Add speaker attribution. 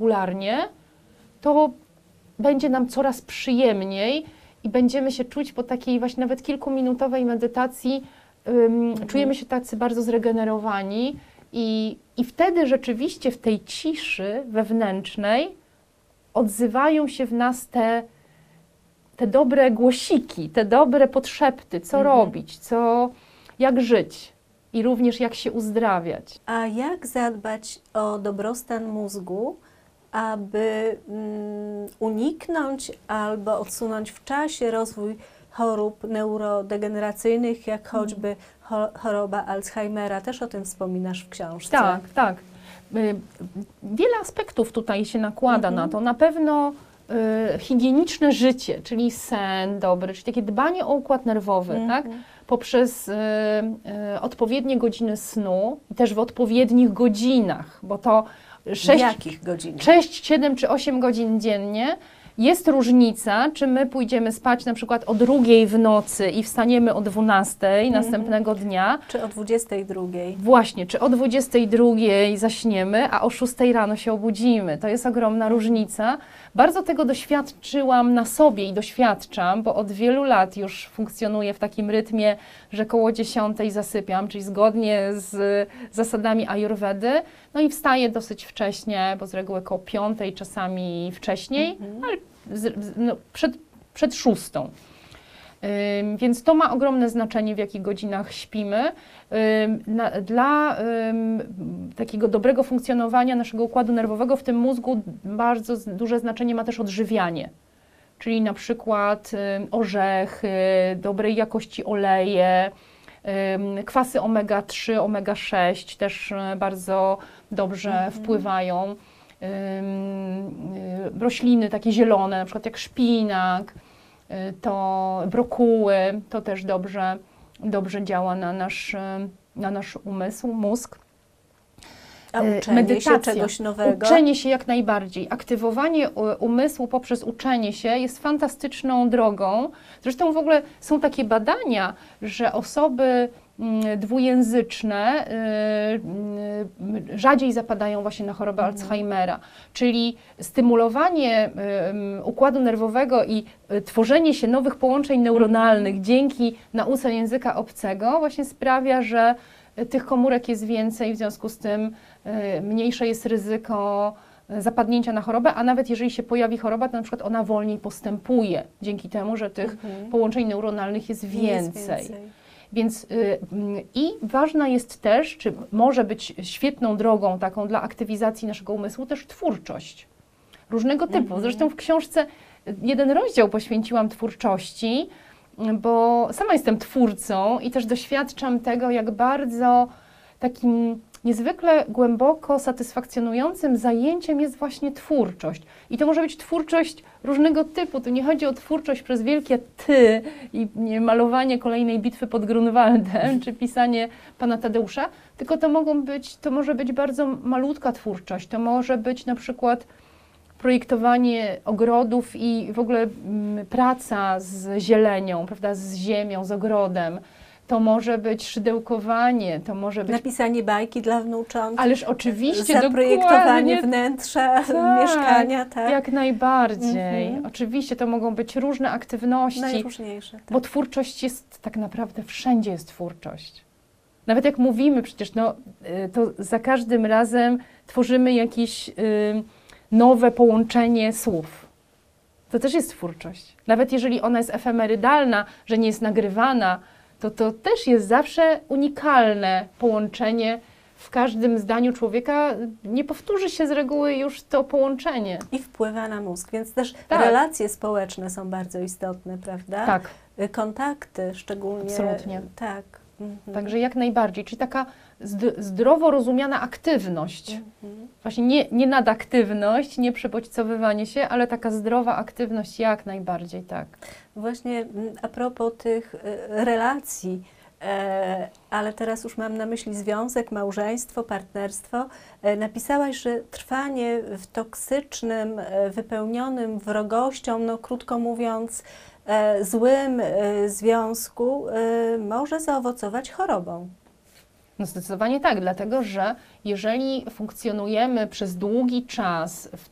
Speaker 1: regularnie, to będzie nam coraz przyjemniej i będziemy się czuć po takiej właśnie nawet kilkuminutowej medytacji, czujemy się tacy bardzo zregenerowani i wtedy rzeczywiście w tej ciszy wewnętrznej odzywają się w nas te dobre głosiki, te dobre podszepty, co robić, jak żyć i również jak się uzdrawiać.
Speaker 2: A jak zadbać o dobrostan mózgu, aby uniknąć albo odsunąć w czasie rozwój chorób neurodegeneracyjnych, jak choćby choroba Alzheimera? Też o tym wspominasz w książce.
Speaker 1: Tak, tak. Wiele aspektów tutaj się nakłada na to. Na pewno higieniczne życie, czyli sen dobry, czyli takie dbanie o układ nerwowy, tak? Poprzez odpowiednie godziny snu i też w odpowiednich godzinach, bo to
Speaker 2: W jakich godzinach?
Speaker 1: 6, 7 czy 8 godzin dziennie. Jest różnica, czy my pójdziemy spać na przykład o 2 w nocy i wstaniemy o 12 następnego dnia.
Speaker 2: Czy o 22?
Speaker 1: Właśnie, czy o 22 zaśniemy, a o 6 rano się obudzimy. To jest ogromna różnica. Bardzo tego doświadczyłam na sobie i doświadczam, bo od wielu lat już funkcjonuję w takim rytmie, że koło 10 zasypiam, czyli zgodnie z zasadami ajurwedy. No i wstaję dosyć wcześnie, bo z reguły koło 5, czasami wcześniej, ale przed 6. Więc to ma ogromne znaczenie, w jakich godzinach śpimy. Dla takiego dobrego funkcjonowania naszego układu nerwowego w tym mózgu bardzo duże znaczenie ma też odżywianie. Czyli na przykład orzechy, dobrej jakości oleje, kwasy omega-3, omega-6 też bardzo dobrze wpływają. Rośliny takie zielone, na przykład jak szpinak, to brokuły, to też dobrze działa na nasz umysł, mózg.
Speaker 2: A uczenie się czegoś nowego?
Speaker 1: Uczenie się jak najbardziej. Aktywowanie umysłu poprzez uczenie się jest fantastyczną drogą. Zresztą w ogóle są takie badania, że osoby dwujęzyczne rzadziej zapadają właśnie na chorobę Alzheimera, czyli stymulowanie układu nerwowego i tworzenie się nowych połączeń neuronalnych dzięki nauce języka obcego właśnie sprawia, że tych komórek jest więcej, w związku z tym mniejsze jest ryzyko zapadnięcia na chorobę, a nawet jeżeli się pojawi choroba, to na przykład ona wolniej postępuje, dzięki temu, że tych połączeń neuronalnych jest więcej. Więc i ważna jest też, czy może być świetną drogą taką dla aktywizacji naszego umysłu, też twórczość różnego typu. Zresztą w książce jeden rozdział poświęciłam twórczości, bo sama jestem twórcą i też doświadczam tego, jak bardzo takim niezwykle głęboko satysfakcjonującym zajęciem jest właśnie twórczość. I to może być twórczość różnego typu. Tu nie chodzi o twórczość przez wielkie ty i malowanie kolejnej bitwy pod Grunwaldem, czy pisanie pana Tadeusza, tylko to może być bardzo malutka twórczość. To może być na przykład projektowanie ogrodów i w ogóle praca z zielenią, prawda, z ziemią, z ogrodem. To może być szydełkowanie, to może być...
Speaker 2: Napisanie bajki dla wnucząt.
Speaker 1: Ależ oczywiście,
Speaker 2: zaprojektowanie wnętrza mieszkania, tak?
Speaker 1: Jak najbardziej. Oczywiście to mogą być różne aktywności.
Speaker 2: Najróżniejsze, tak.
Speaker 1: Bo twórczość jest tak naprawdę, wszędzie jest twórczość. Nawet jak mówimy przecież, to za każdym razem tworzymy jakieś nowe połączenie słów. To też jest twórczość. Nawet jeżeli ona jest efemerydalna, że nie jest nagrywana, to też jest zawsze unikalne połączenie. W każdym zdaniu człowieka nie powtórzy się z reguły już to połączenie.
Speaker 2: I wpływa na mózg, więc też relacje społeczne są bardzo istotne, prawda?
Speaker 1: Tak.
Speaker 2: Kontakty szczególnie.
Speaker 1: Absolutnie.
Speaker 2: Tak.
Speaker 1: Także jak najbardziej. Czyli taka zdrowo rozumiana aktywność. Właśnie nie nadaktywność, nie przebodźcowywanie się, ale taka zdrowa aktywność jak najbardziej, tak.
Speaker 2: Właśnie a propos tych relacji, ale teraz już mam na myśli związek, małżeństwo, partnerstwo. Napisałaś, że trwanie w toksycznym, wypełnionym wrogością, no krótko mówiąc, złym związku może zaowocować chorobą.
Speaker 1: No zdecydowanie tak, dlatego że jeżeli funkcjonujemy przez długi czas